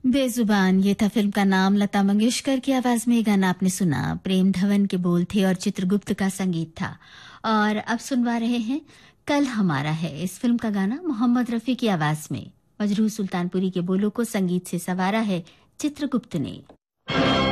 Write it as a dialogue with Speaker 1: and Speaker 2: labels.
Speaker 1: बेजुबान, ये था फिल्म का नाम। लता मंगेशकर की आवाज में ये गाना आपने सुना। प्रेम धवन के बोल थे और चित्रगुप्त का संगीत था। और अब सुनवा रहे हैं कल हमारा है, इस फिल्म का गाना मोहम्मद रफी की आवाज में। मजरूह सुल्तानपुरी के बोलों को संगीत से संवारा है चित्रगुप्त ने।